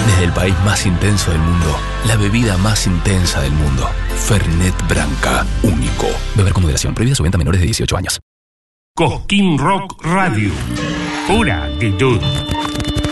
Desde el país más intenso del mundo, la bebida más intensa del mundo. Fernet Branca, único. Beber con moderación. Prohibida su venta a menores de 18 años. Cosquín Rock Radio. Pura actitud.